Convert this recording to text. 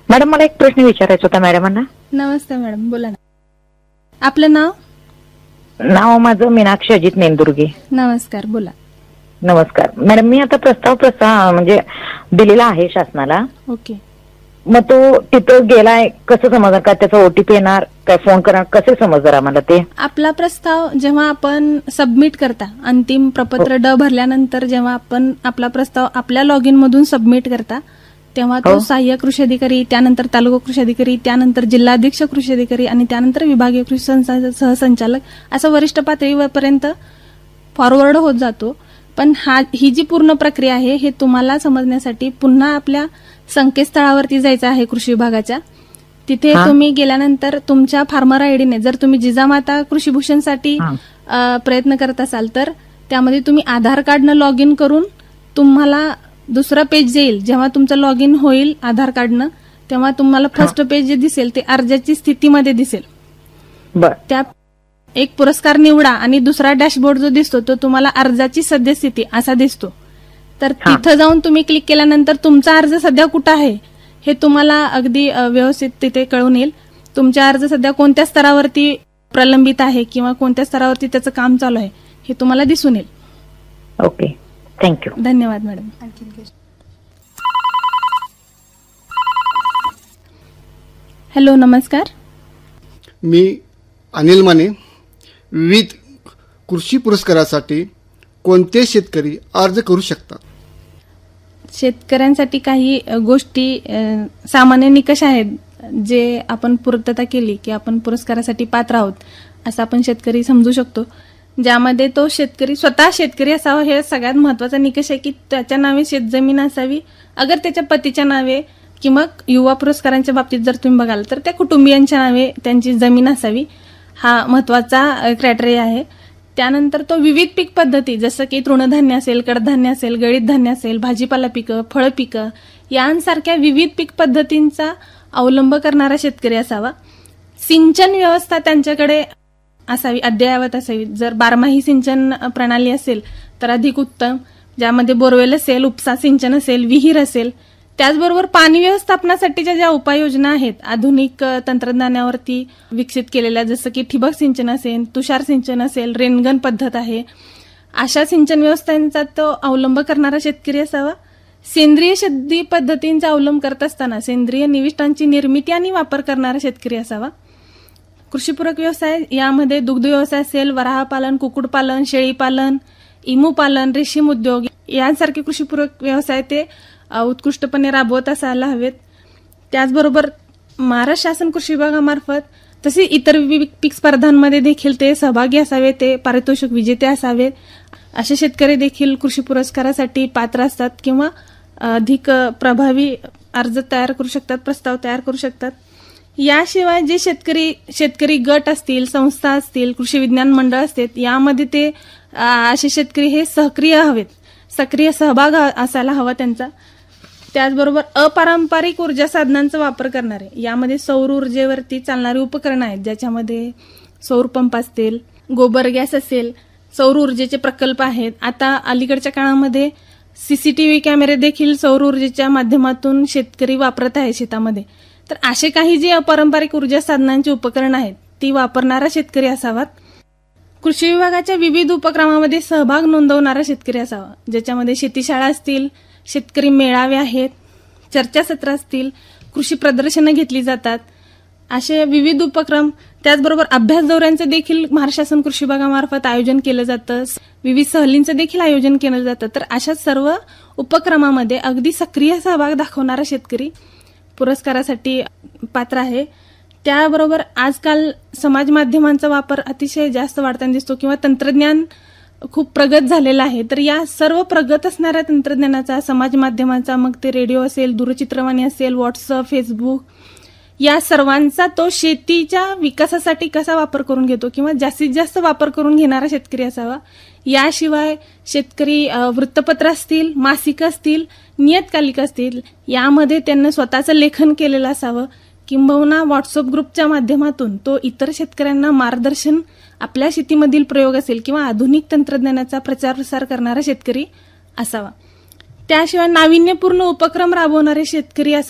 Madam, मला एक प्रश्न विचारायचा होता मॅडमांना. नमस्ते मॅडम, बोला ना. आपलं नाव? नाव माझं मीनाक्षी अजित नेंदुर्गे. नमस्कार, बोला. नमस्कार मॅडम, मी आता प्रस्ताव म्हणजे दिलेला आहे शासनाला. ओके. मग तो तिथं गेलाय, कसं समजणार? का त्याचा ओटीपी येणार, काय फोन करणार, कसं समजणार आम्हाला ते? आपला प्रस्ताव जेव्हा आपण सबमिट करता, अंतिम प्रपत्र ड भरल्यानंतर जेव्हा आपण आपला प्रस्ताव आपल्या लॉग इन मधून सबमिट करता, तेव्हा तो सहाय्यक कृषी अधिकारी, त्यानंतर तालुका कृषी अधिकारी, त्यानंतर जिल्हा अधीक्षक कृषी अधिकारी आणि त्यानंतर विभागीय कृषी सहसंचालक असं वरिष्ठ पातळीपर्यंत फॉरवर्ड होत जातो. पण ही जी पूर्ण प्रक्रिया आहे हे तुम्हाला समजण्यासाठी पुन्हा आपल्या संकेतस्थळावरती जायचं आहे कृषी विभागाच्या. तिथे तुम्ही गेल्यानंतर तुमच्या फार्मर आयडीने, जर तुम्ही जिजामाता कृषीभूषणसाठी प्रयत्न करत असाल तर त्यामध्ये तुम्ही आधार कार्डनं लॉग इन करून तुम्हाला दुसरं पेज येईल. जेव्हा तुमचं लॉग इन होईल आधार कार्डनं, तेव्हा तुम्हाला फर्स्ट पेज जे दिसेल ते अर्जाची स्थितीमध्ये दिसेल. त्या एक पुरस्कार निवडा आणि दुसरा डॅशबोर्ड जो दिसतो तो तुम्हाला अर्जाची सद्यस्थिती असा दिसतो. तर तिथं जाऊन तुम्ही क्लिक केल्यानंतर तुमचा अर्ज सध्या कुठं आहे हे तुम्हाला अगदी व्यवस्थित तिथे कळून येईल. तुमचा अर्ज सध्या कोणत्या स्तरावरती प्रलंबित आहे किंवा कोणत्या स्तरावरती त्याचं काम चालू आहे हे तुम्हाला दिसून येईल. Okay, thank you. धन्यवाद मॅडम. हॅलो, नमस्कार. मी अनिल माने. विविध कृषी पुरस्कारासाठी कोणते शेतकरी अर्ज करू शकतात? शेतकऱ्यांसाठी काही गोष्टी, सामान्य निकष आहेत जे आपण पूर्तता केली की आपण पुरस्कारासाठी पात्र आहोत असं आपण शेतकरी समजू शकतो. ज्यामध्ये तो शेतकरी स्वतः शेतकरी असावा हे सगळ्यात महत्वाचा निकष आहे की त्याच्या नावे शेतजमीन असावी. अगर त्याच्या पतीच्या नावे किंवा युवा पुरस्कारांच्या बाबतीत जर तुम्ही बघाल तर त्या कुटुंबियांच्या नावे त्यांची जमीन असावी. हा महत्वाचा क्रायटेरिया आहे. त्यानंतर तो विविध पीक पद्धती, जसं की तृणधान्य असेल, कडधान्य असेल, गळीत धान्य असेल, भाजीपाला पिकं, फळ पिकं यांसारख्या विविध पीक पद्धतींचा अवलंब करणारा शेतकरी असावा. सिंचन व्यवस्था त्यांच्याकडे असावी, अद्ययावत असावी. जर बारमाही सिंचन प्रणाली असेल तर अधिक उत्तम, ज्यामध्ये बोरवेल असेल, उपसा सिंचन असेल, विहीर असेल. त्याचबरोबर पाणी व्यवस्थापनासाठीच्या ज्या उपाययोजना आहेत आधुनिक तंत्रज्ञानावरती विकसित केलेल्या, जसं की ठिबक सिंचन असेल, तुषार सिंचन असेल, रेनगन पद्धत आहे, अशा सिंचन व्यवस्थांचा तो अवलंब करणारा शेतकरी असावा. सेंद्रिय शेती पद्धतींचा अवलंब करत असताना सेंद्रिय निविष्ठांची निर्मिती आणि वापर करणारा शेतकरी असावा. कृषीपूरक व्यवसाय यामध्ये दुग्ध व्यवसाय असेल, वराहपालन, कुक्कुटपालन, शेळीपालन, इमूपालन, रेशीम उद्योग यांसारखे कृषीपूरक व्यवसाय ते उत्कृष्टपणे राबवत असायला हवेत. त्याचबरोबर महाराष्ट्र शासन कृषी विभागामार्फत तसे इतर विविध पीक स्पर्धांमध्ये देखील ते सहभागी असावे, ते पारितोषिक विजेते असावेत. असे शेतकरी देखील कृषी पुरस्कारासाठी पात्र असतात किंवा अधिक प्रभावी अर्ज तयार करू शकतात, प्रस्ताव तयार करू शकतात. याशिवाय जे शेतकरी गट असतील, संस्था असतील, कृषी विज्ञान मंडळ असतील, यामध्ये ते असे शेतकरी हे सक्रिय हवेत, सक्रिय सहभाग असायला हवा त्यांचा. त्याचबरोबर अपारंपरिक ऊर्जा साधनांचा वापर करणारे, यामध्ये सौर ऊर्जेवरती चालणारी उपकरणं आहेत, ज्याच्यामध्ये सौर पंप असतील, गोबर गॅस असेल, सौर ऊर्जेचे प्रकल्प आहेत. आता अलीकडच्या काळामध्ये सीसीटीव्ही कॅमेरे देखील सौर ऊर्जेच्या माध्यमातून शेतकरी वापरत आहे शेतामध्ये. तर असे काही जे अपारंपरिक ऊर्जा साधनांची उपकरणं आहेत ती वापरणारा शेतकरी असावा. कृषी विभागाच्या विविध उपक्रमामध्ये सहभाग नोंदवणारा शेतकरी असावा, ज्याच्यामध्ये शेतीशाळा असतील, शेतकरी मेळावे आहेत, चर्चासत्र असतील, कृषी प्रदर्शनं घेतली जातात, असे विविध उपक्रम. त्याचबरोबर अभ्यास दौऱ्यांचं देखील महाराष्ट्र शासन कृषी विभागामार्फत आयोजन केलं जातं, विविध सहलींचं देखील आयोजन केलं जातं. तर अशा सर्व उपक्रमामध्ये अगदी सक्रिय सहभाग दाखवणारा शेतकरी पुरस्कारासाठी पात्र आहे. त्याबरोबर आजकाल समाज माध्यमांचा वापर अतिशय जास्त वाढताना दिसतो किंवा तंत्रज्ञान खूप प्रगत झालेलं आहे. तर या सर्व प्रगत असणाऱ्या तंत्रज्ञानाचा, समाज माध्यमाचा, मग ते रेडिओ असेल, दूरचित्रवाणी असेल, व्हॉट्सअप, फेसबुक, या सर्वांचा तो शेतीच्या विकासासाठी कसा वापर करून घेतो किंवा जास्तीत जास्त वापर करून घेणारा शेतकरी असावा. याशिवाय शेतकरी वृत्तपत्र असतील, मासिक असतील, नियतकालिक असतील, यामध्ये त्यांना स्वतःचं लेखन केलेलं असावं. किंबहुना व्हॉट्सअप ग्रुपच्या माध्यमातून तो इतर शेतकऱ्यांना मार्गदर्शन, आपल्या शेतीमधील प्रयोग असेल किंवा आधुनिक तंत्रज्ञानाचा प्रचार प्रसार करणारा शेतकरी असावा. त्याशिवाय नाविन्यपूर्ण उपक्रम राबवणारे शेतकरी